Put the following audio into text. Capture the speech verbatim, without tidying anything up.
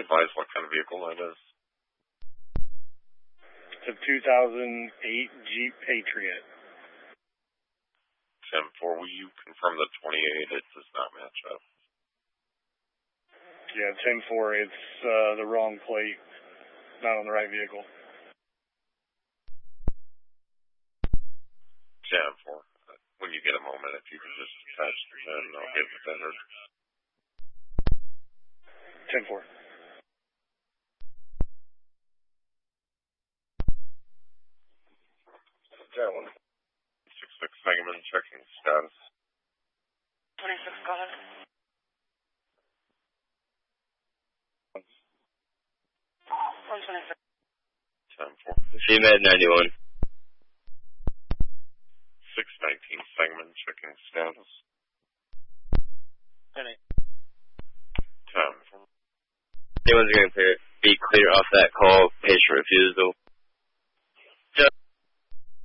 advise what kind of vehicle that is? It's a two thousand eight Jeep Patriot. ten four, will you confirm the twenty-eight? It does not match up. Yeah, ten four, it's uh, the wrong plate. Not on the right vehicle. ten four, when you get a moment, if you could just attach the pen, and I'll get the better. ten four. ten one. six six Sangamon, checking status. twenty-six, go ahead. one twenty-six. ten four. C M E D ninety-one. six nineteen Sangamon, checking status. ten eight. ten four. Anyone's going to be clear off that call, patient refusal.